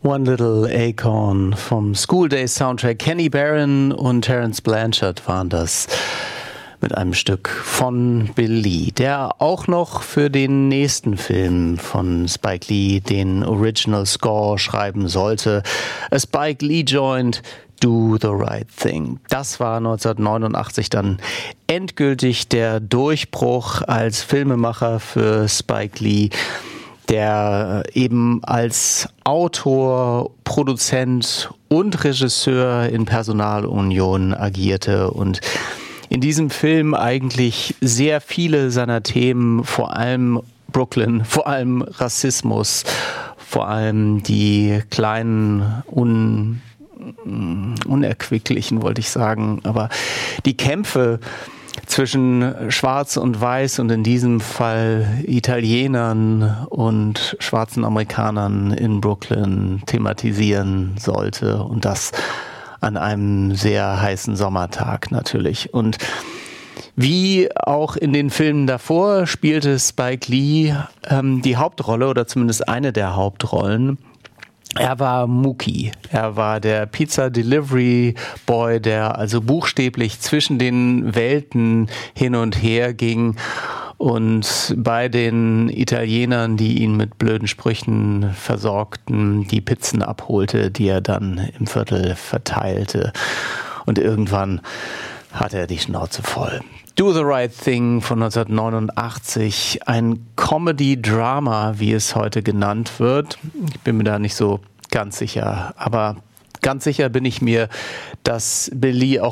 One Little Acorn vom School Days Soundtrack. Kenny Barron und Terence Blanchard waren das mit einem Stück von Bill Lee, der auch noch für den nächsten Film von Spike Lee den Original Score schreiben sollte. A Spike Lee Joint, Do the Right Thing. Das war 1989 dann endgültig der Durchbruch als Filmemacher für Spike Lee, der eben als Autor, Produzent und Regisseur in Personalunion agierte und in diesem Film eigentlich sehr viele seiner Themen, vor allem Brooklyn, vor allem Rassismus, vor allem die kleinen, unerquicklichen, wollte ich sagen, aber die Kämpfe zwischen Schwarz und Weiß und in diesem Fall Italienern und schwarzen Amerikanern in Brooklyn thematisieren sollte, und das an einem sehr heißen Sommertag natürlich. Und wie auch in den Filmen davor spielte Spike Lee die Hauptrolle, oder zumindest eine der Hauptrollen. Er war Mookie. Er war der Pizza Delivery Boy, der also buchstäblich zwischen den Welten hin und her ging und bei den Italienern, die ihn mit blöden Sprüchen versorgten, die Pizzen abholte, die er dann im Viertel verteilte. Und irgendwann hatte er die Schnauze voll. Do the Right Thing von 1989, ein Comedy-Drama, wie es heute genannt wird. Ich bin mir da nicht so ganz sicher, aber ganz sicher bin ich mir, dass Bill Lee auch